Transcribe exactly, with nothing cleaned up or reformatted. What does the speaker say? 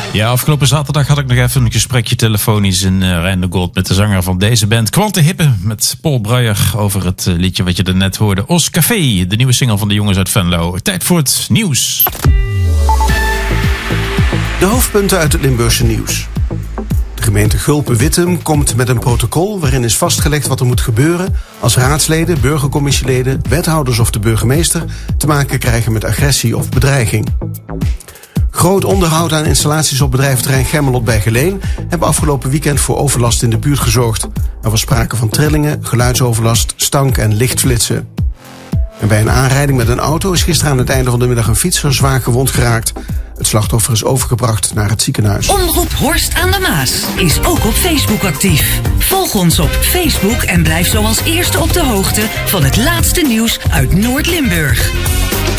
Ja, afgelopen zaterdag had ik nog even een gesprekje telefonisch in uh, Rijn de Gold met de zanger van deze band, Quante Hippe, met Paul Bruijer over het uh, liedje wat je er net hoorde, Os Café, de nieuwe single van de jongens uit Venlo. Tijd voor het nieuws. De hoofdpunten uit het Limburgse nieuws. De gemeente Gulpen-Wittem komt met een protocol waarin is vastgelegd wat er moet gebeuren als raadsleden, burgercommissieleden, wethouders of de burgemeester te maken krijgen met agressie of bedreiging. Groot onderhoud aan installaties op bedrijventerrein Gemmelot bij Geleen hebben afgelopen weekend voor overlast in de buurt gezorgd. Er was sprake van trillingen, geluidsoverlast, stank en lichtflitsen. En bij een aanrijding met een auto is gisteren aan het einde van de middag een fietser zwaar gewond geraakt. Het slachtoffer is overgebracht naar het ziekenhuis. Omroep Horst aan de Maas is ook op Facebook actief. Volg ons op Facebook en blijf zo als eerste op de hoogte van het laatste nieuws uit Noord-Limburg.